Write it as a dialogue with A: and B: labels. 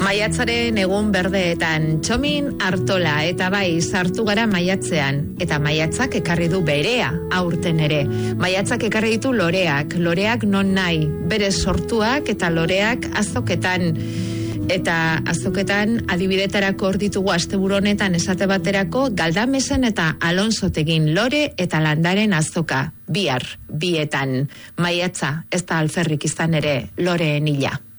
A: Maiatzaren egun berdeetan, Txomin Artola eta bai sartu gara maiatzean, eta maiatzak ekarri du berea aurten ere. Maiatzak ekarri ditu loreak non nahi, bere sortuak eta loreak azoketan. Eta azoketan adibidetarako hor ditugu asteburu honetan esate baterako Galdamesen eta Alonsotegin lore eta landaren azoka. Bihar, bietan, maiatza, ez da alferrik izan ere loreen hila.